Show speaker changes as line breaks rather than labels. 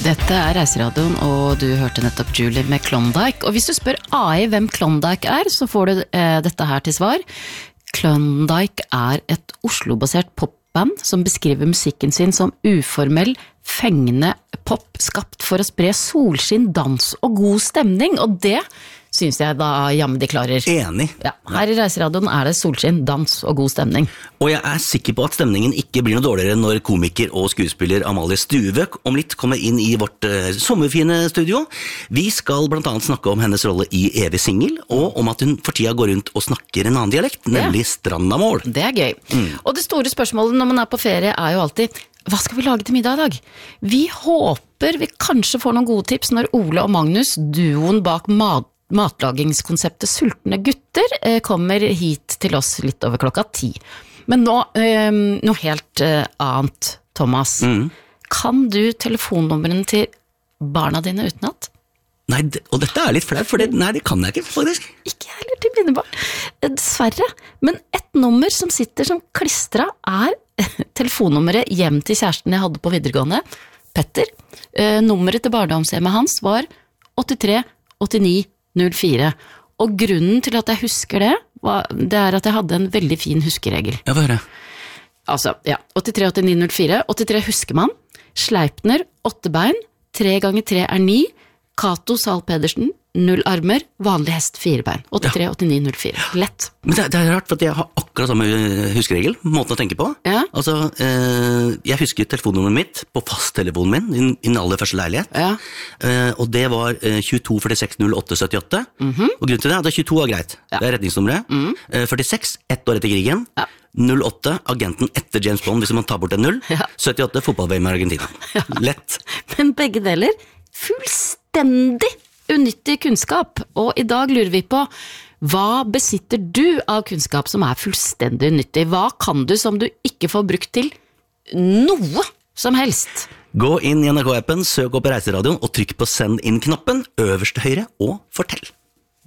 Dette Reiseradioen, og du hørte nettopp Julie med Klondike. Og hvis du spør AI hvem Klondike så får du dette her til svar. Klondike et Oslo-basert popband som beskriver musikken sin som uformell, fengende pop skapt for å spre solskinn, dans og god stemning. Og det synes jeg da jammen de klarer.
Enig.
Ja, her I Reiseradioen det solskinn, dans og god stemning.
Og jeg sikker på at stemningen ikke blir noe dårligere når komiker og skuespiller Amalie Stuve om litt kommer inn I vårt sommerfine studio. Vi skal blant annet snakke om hennes rolle I Evig Singel, og om at hun for tida går rundt og snakker en annen dialekt, nemlig Strandamål.
Det gøy. Og det store spørsmålet når man på ferie jo alltid, hva skal vi lage til middag I dag? Vi håper vi kanskje får noen gode tips når Ole og Magnus, duoen bak matlagingskonseptet Sultne gutter, kommer hit til oss litt over 10. Men nå, noe helt annet, Thomas. Kan du telefonnummeren til barna dine utenat?
Nei, og dette litt flaut, for det kan jeg ikke, faktisk.
Ikke heller til mine barn. Dessverre. Men et nummer som sitter som klistret telefonnummeret hjem til kjæresten jeg hadde på videregående, Petter. Nummeret til barndomshjemmet hans var 83 89 04. Og grunnen til at jeg husker det at jeg hadde en veldig fin huskeregel.
Ja, hva det?
Altså, ja, 83 89 04. 83 husker man. Sleipner, 8 bein. 3 ganger 3 9. Kato Sahl Pedersen, 0 armer. Vanlig hest, 4 bein. 83 89 04. Lett.
Men det rart, for at jeg har akkurat samme huskeregel, måten å tenke på.
Ja.
Altså, jeg husker telefonnummeret mitt på fasttelefonen min I min aller første leilighet.
Ja.
Og det var 22 46 08 78. Og grunnen til det at 22 greit.
Ja.
Det redningsnummeret. 46, 1 år etter krigen. Ja. 08, agenten etter James Bond, hvis man tar bort en 0. Ja. 78, fotball-VM I Argentina. Ja. Lett.
Men begge deler, fullstendig unyttig kunnskap. Og I dag lurer vi på, hva besitter du av kunnskap som fullstendig unyttig? Hva kan du som du ikke får brukt til noe som helst?
Gå inn I NRK-appen, søk opp Reiseradioen og trykk på send inn-knappen øverst til høyre og fortell.